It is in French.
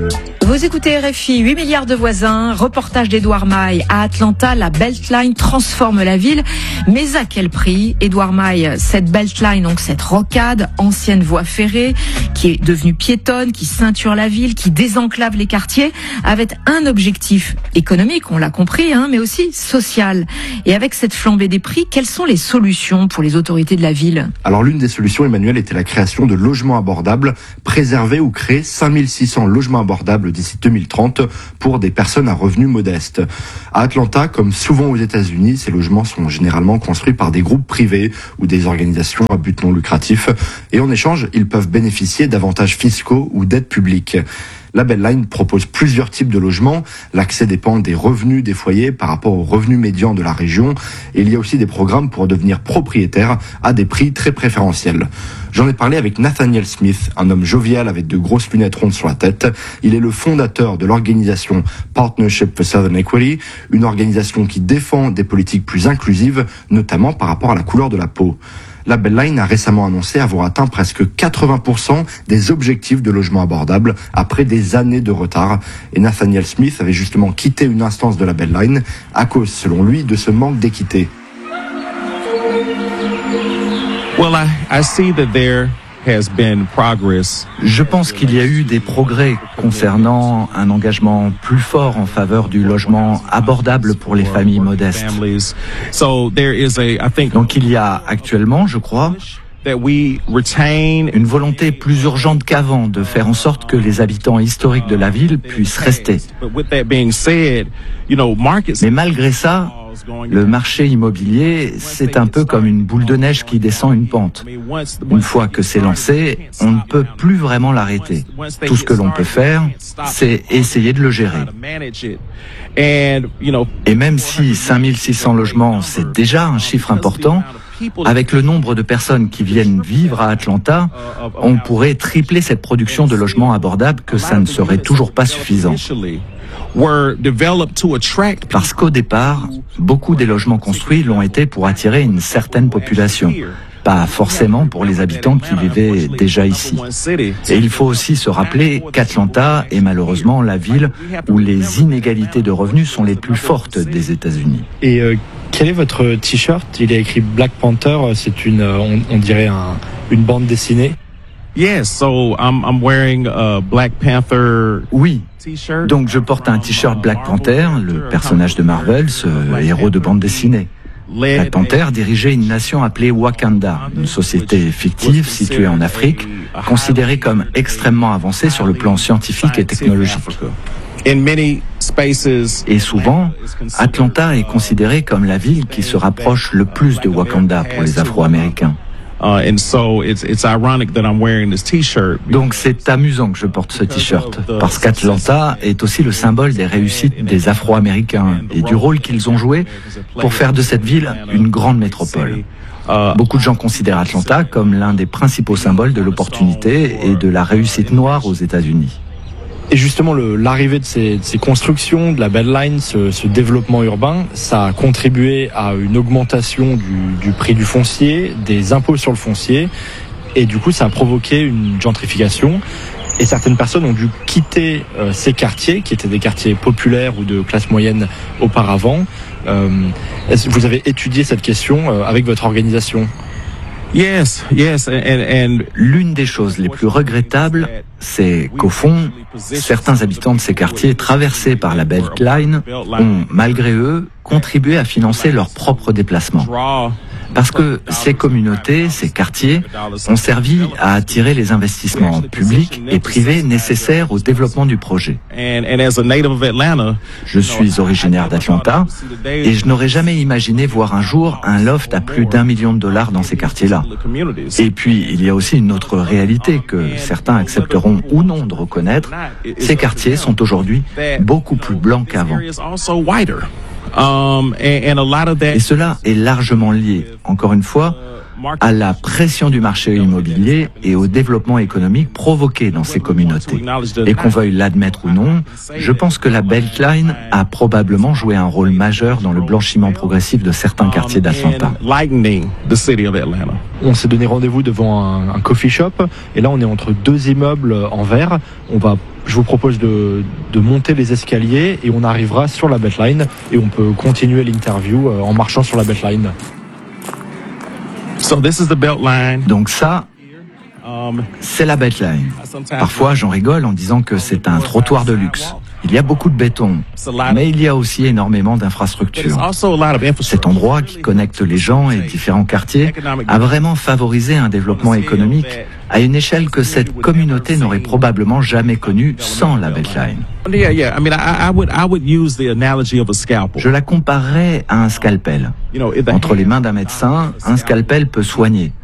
Vous écoutez RFI, 8 milliards de voisins, reportage d'Edouard Maille. À Atlanta, la Beltline transforme la ville, mais à quel prix? Edouard Maille, cette Beltline, donc cette rocade, ancienne voie ferrée, qui est devenue piétonne, qui ceinture la ville, qui désenclave les quartiers, avait un objectif économique, on l'a compris, mais aussi social. Et avec cette flambée des prix, quelles sont les solutions pour les autorités de la ville? Alors l'une des solutions, Emmanuel, était la création de logements abordables, préserver ou créer 5600 logements abordables d'ici 2030 pour des personnes à revenus modestes. À Atlanta, comme souvent aux États-Unis, ces logements sont généralement construits par des groupes privés ou des organisations à but non lucratif. Et en échange, ils peuvent bénéficier d'avantages fiscaux ou d'aides publiques. La Beltline propose plusieurs types de logements. L'accès dépend des revenus des foyers par rapport aux revenus médians de la région. Et il y a aussi des programmes pour devenir propriétaire à des prix très préférentiels. J'en ai parlé avec Nathaniel Smith, un homme jovial avec de grosses lunettes rondes sur la tête. Il est le fondateur de l'organisation Partnership for Southern Equity, une organisation qui défend des politiques plus inclusives, notamment par rapport à la couleur de la peau. La Beltline a récemment annoncé avoir atteint presque 80% des objectifs de logement abordable après des années de retard. Et Nathaniel Smith avait justement quitté une instance de la Beltline à cause, selon lui, de ce manque d'équité. Well, I see that there has been progress. Je pense qu'il y a eu des progrès concernant un engagement plus fort en faveur du logement abordable pour les familles modestes. Donc il y a actuellement, je crois, une volonté plus urgente qu'avant de faire en sorte que les habitants historiques de la ville puissent rester. Mais malgré ça, le marché immobilier, c'est un peu comme une boule de neige qui descend une pente. Une fois que c'est lancé, on ne peut plus vraiment l'arrêter. Tout ce que l'on peut faire, c'est essayer de le gérer. Et même si 5600 logements, c'est déjà un chiffre important, avec le nombre de personnes qui viennent vivre à Atlanta, on pourrait tripler cette production de logements abordables que ça ne serait toujours pas suffisant. Parce qu'au départ, beaucoup des logements construits l'ont été pour attirer une certaine population, pas forcément pour les habitants qui vivaient déjà ici. Et il faut aussi se rappeler qu'Atlanta est malheureusement la ville où les inégalités de revenus sont les plus fortes des États-Unis. Et quel est votre t-shirt? Il est écrit Black Panther, c'est on dirait une bande dessinée. Yes, so I'm wearing a Black Panther. Oui. Donc je porte un t-shirt Black Panther, le personnage de Marvel, ce héros de bande dessinée. Black Panther dirigeait une nation appelée Wakanda, une société fictive située en Afrique, considérée comme extrêmement avancée sur le plan scientifique et technologique. Et souvent, Atlanta est considérée comme la ville qui se rapproche le plus de Wakanda pour les Afro-Américains. Donc c'est amusant que je porte ce t-shirt, parce qu'Atlanta est aussi le symbole des réussites des Afro-Américains et du rôle qu'ils ont joué pour faire de cette ville une grande métropole. Beaucoup de gens considèrent Atlanta comme l'un des principaux symboles de l'opportunité et de la réussite noire aux États-Unis. Et justement, l'arrivée de ces constructions, de la Beltline, ce développement urbain, ça a contribué à une augmentation du prix du foncier, des impôts sur le foncier, et du coup, ça a provoqué une gentrification. Et certaines personnes ont dû quitter ces quartiers, qui étaient des quartiers populaires ou de classe moyenne auparavant. Vous avez étudié cette question avec votre organisation? Yes, and l'une des choses les plus regrettables, c'est qu'au fond, certains habitants de ces quartiers traversés par la Beltline ont, malgré eux, contribué à financer leurs propres déplacements. Parce que ces communautés, ces quartiers, ont servi à attirer les investissements publics et privés nécessaires au développement du projet. Je suis originaire d'Atlanta et je n'aurais jamais imaginé voir un jour un loft à plus d'$1 million dans ces quartiers-là. Et puis, il y a aussi une autre réalité que certains accepteront ou non de reconnaître. Ces quartiers sont aujourd'hui beaucoup plus blancs qu'avant. Et cela est largement lié, encore une fois, à la pression du marché immobilier et au développement économique provoqué dans ces communautés. Et qu'on veuille l'admettre ou non, je pense que la Beltline a probablement joué un rôle majeur dans le blanchiment progressif de certains quartiers d'Atlanta. On s'est donné rendez-vous devant un coffee shop, et là on est entre deux immeubles en verre. On va je vous propose de monter les escaliers et on arrivera sur la Beltline et on peut continuer l'interview en marchant sur la Beltline. So this is the Beltline. Donc ça, c'est la Beltline. Parfois, j'en rigole en disant que c'est un trottoir de luxe. Il y a beaucoup de béton, mais il y a aussi énormément d'infrastructures. Cet endroit qui connecte les gens et différents quartiers a vraiment favorisé un développement économique à une échelle que cette communauté n'aurait probablement jamais connue sans la Beltline. Je la comparerais à un scalpel. Entre les mains d'un médecin, un scalpel peut soigner.